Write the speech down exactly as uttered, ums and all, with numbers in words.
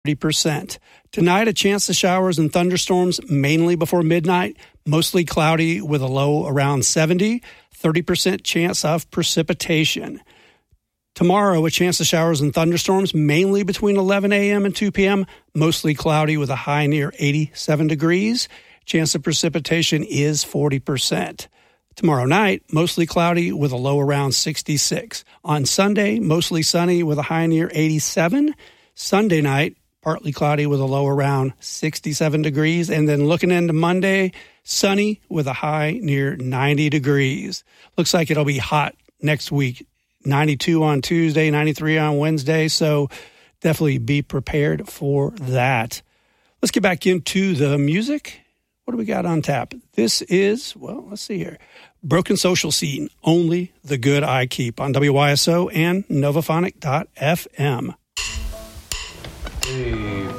thirty percent. Tonight, a chance of showers and thunderstorms, mainly before midnight. Mostly cloudy with a low around seventy. thirty percent chance of precipitation. Tomorrow, a chance of showers and thunderstorms, mainly between eleven a.m. and two p.m. Mostly cloudy with a high near eighty-seven degrees. Chance of precipitation is forty percent. Tomorrow night, mostly cloudy with a low around sixty-six. On Sunday, mostly sunny with a high near eighty-seven. Sunday night, partly cloudy with a low around sixty-seven degrees. And then looking into Monday, sunny with a high near ninety degrees. Looks like it'll be hot next week. ninety-two on Tuesday, ninety-three on Wednesday. So definitely be prepared for that. Let's get back into the music. What do we got on tap? This is, well, let's see here. Broken Social Scene, Only the Good I Keep on W Y S O and Novaphonic dot F M. Hey.